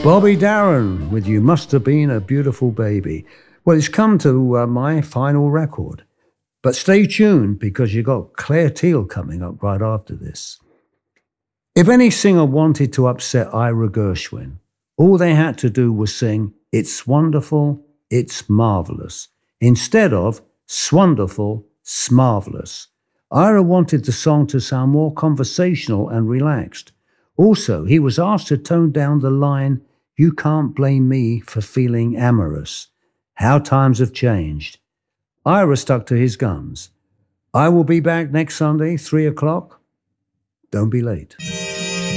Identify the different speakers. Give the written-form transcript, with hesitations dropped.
Speaker 1: Bobby Darin with You Must Have Been a Beautiful Baby. Well, it's come to my final record. But stay tuned because you got Claire Teal coming up right after this. If any singer wanted to upset Ira Gershwin, all they had to do was sing It's Wonderful, It's Marvelous, instead of Swonderful, Smarvelous. Ira wanted the song to sound more conversational and relaxed. Also, he was asked to tone down the line, You can't blame me for feeling amorous. How times have changed. Ira stuck to his guns. I will be back next Sunday, 3 o'clock. Don't be late.